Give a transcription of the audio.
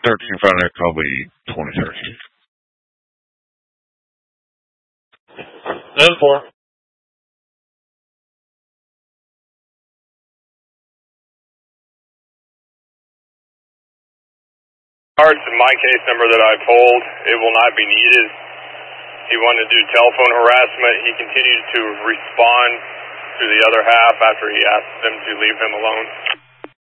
13 Friday, probably 2030. And 4. In my case number that I pulled, it will not be needed. He wanted to do telephone harassment. He continued to respond to the other half after he asked them to leave him alone.